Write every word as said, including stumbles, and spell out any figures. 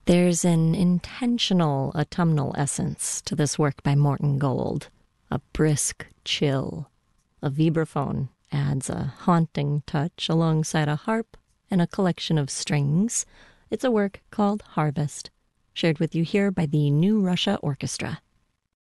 There's an intentional autumnal essence to this work by Morton Gold, a brisk chill. A vibraphone adds a haunting touch alongside a harp and a collection of strings. It's a work called Harvest, shared with you here by the New Russia Orchestra.